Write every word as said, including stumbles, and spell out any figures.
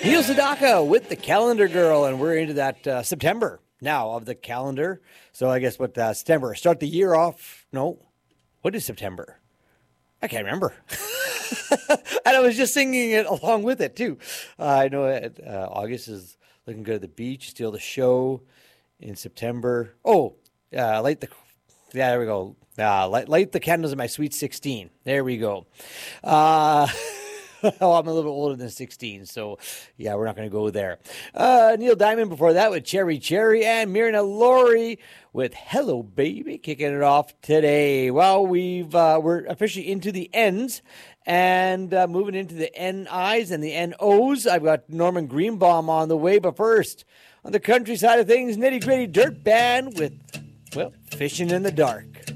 Neil Sedaka with the Calendar Girl, and we're into that uh, September now of the calendar. So I guess what uh, September, start the year off. No, what is September? I can't remember. And I was just singing it along with it too. Uh, I know it, uh, August is looking good at the beach, steal the show in September. Oh, uh, light the, yeah, there we go. Uh, light, light the candles in my sweet sixteen. There we go. Uh, Oh, I'm a little bit older than sixteen, so yeah, we're not going to go there. Uh, Neil Diamond before that with Cherry Cherry, and Myrna Laurie with Hello Baby, kicking it off today. Well, we've, uh, we're officially into the N's and uh, moving into the N I's and the N O's. I've got Norman Greenbaum on the way, but first, on the country side of things, Nitty Gritty Dirt Band with, well, Fishing in the Dark.